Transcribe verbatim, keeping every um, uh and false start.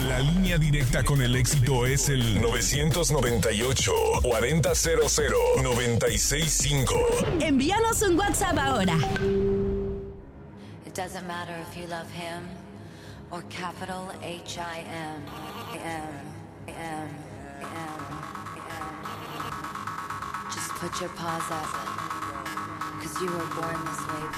La línea directa con el éxito es el nueve nueve ocho, cuarenta cero cero, noventa y seis cinco. Envíanos un WhatsApp ahora. It doesn't matter if you love him or capital H I M. M, M, M, M. Just put your paws up, 'cause you were born this way.